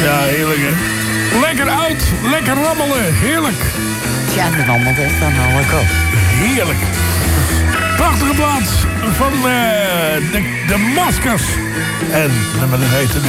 Ja, heerlijk hè. Lekker oud, lekker rammelen, heerlijk. Ja, dat rammelt echt aan alle kanten. Heerlijk. Prachtige plaats van de Maskers. En dat heette